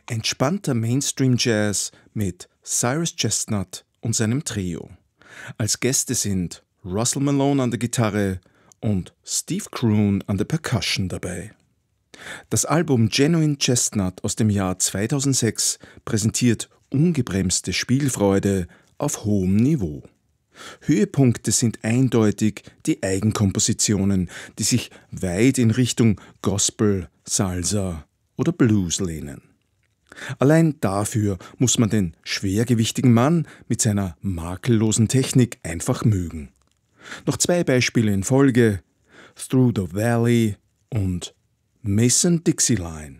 Entspannter Mainstream-Jazz mit Cyrus Chestnut und seinem Trio. Als Gäste sind Russell Malone an der Gitarre und Steve Kroon an der Percussion dabei. Das Album Genuine Chestnut aus dem Jahr 2006 präsentiert ungebremste Spielfreude auf hohem Niveau. Höhepunkte sind eindeutig die Eigenkompositionen, die sich weit in Richtung Gospel, Salsa oder Blues lehnen. Allein dafür muss man den schwergewichtigen Mann mit seiner makellosen Technik einfach mögen. Noch zwei Beispiele in Folge: Through the Valley und Mason Dixie Line.